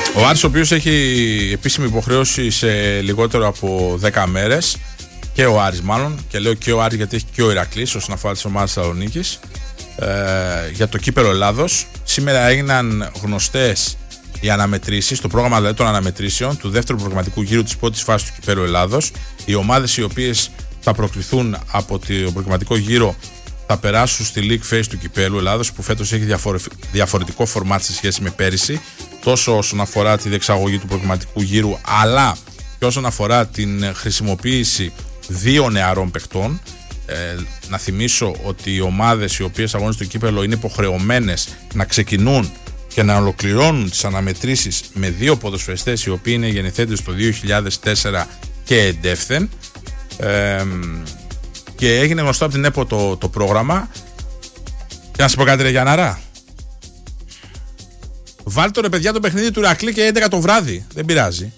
Ο Άρης, ο οποίος έχει επίσημη υποχρέωση σε λιγότερο από 10 μέρες, και ο Άρης μάλλον, και λέω και ο Άρης γιατί έχει και ο Ηρακλής όσον αφορά τις ομάδες Θεσσαλονίκης, για το κύπελλο Ελλάδος. Σήμερα έγιναν γνωστές οι αναμετρήσεις, το πρόγραμμα δηλαδή των αναμετρήσεων του δεύτερου προγραμματικού γύρου της πρώτης φάσης του κυπέλλου Ελλάδος. Οι ομάδες οι οποίες θα προκληθούν από το προγραμματικό γύρο θα περάσουν στη League Phase του κυπέλλου Ελλάδος, που φέτος έχει διαφορετικό φορμάτ σε σχέση με πέρυσι, τόσο όσον αφορά τη διεξαγωγή του προγραμματικού γύρου, αλλά και όσον αφορά την χρησιμοποίηση δύο νεαρών παικτών. Να θυμίσω ότι οι ομάδες οι οποίες αγωνίζονται στο κύπελλο είναι υποχρεωμένες να ξεκινούν και να ολοκληρώνουν τις αναμετρήσεις με δύο ποδοσφαιριστές οι οποίοι είναι γεννηθέντες το 2004 και εντεύθεν. Και έγινε γνωστό από την ΕΠΟ το πρόγραμμα. Και να σας πω κάτι, ρε Γιανναρά, βάλτε ρε παιδιά το παιχνίδι του Ηρακλή και 11 το βράδυ. Δεν πειράζει.